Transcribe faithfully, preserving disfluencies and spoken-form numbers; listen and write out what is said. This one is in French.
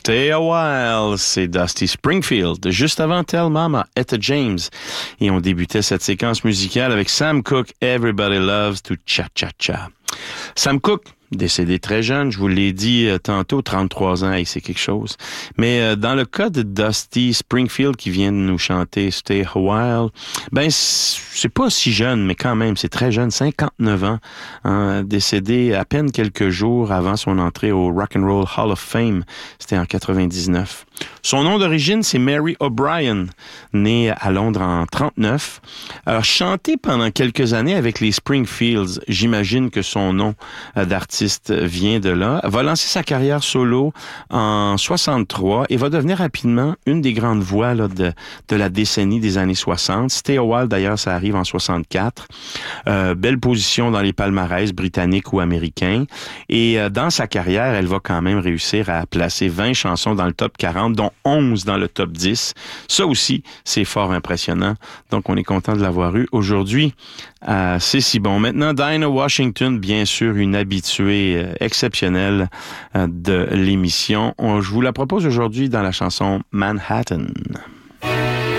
Stay a While, c'est Dusty Springfield. Juste avant Tell Mama, Etta James. Et on débutait cette séquence musicale avec Sam Cooke, Everybody Loves to Cha-Cha-Cha. Sam Cooke, décédé très jeune, je vous l'ai dit euh, tantôt, trente-trois ans, et c'est quelque chose. Mais euh, dans le cas de Dusty Springfield qui vient de nous chanter Stay a While, ben c'est pas si jeune, mais quand même, c'est très jeune, cinquante-neuf ans, hein, décédé à peine quelques jours avant son entrée au Rock and Roll Hall of Fame. C'était en quatre-vingt-dix-neuf. Son nom d'origine, c'est Mary O'Brien, née à Londres en trente-neuf. Alors, chanté pendant quelques années avec les Springfields, j'imagine que son nom euh, d'artiste vient de là, va lancer sa carrière solo en soixante-trois et va devenir rapidement une des grandes voix là, de, de la décennie des années soixante. Stay a While, d'ailleurs, ça arrive en soixante-quatre. Euh, belle position dans les palmarès britanniques ou américains. Et euh, dans sa carrière, elle va quand même réussir à placer vingt chansons dans le top quarante, dont onze dans le top dix. Ça aussi, c'est fort impressionnant. Donc, on est content de l'avoir eu aujourd'hui. Euh, c'est si bon. Maintenant, Dinah Washington, bien sûr, une habituée euh, exceptionnelle euh, de l'émission. On, je vous la propose aujourd'hui dans la chanson Manhattan.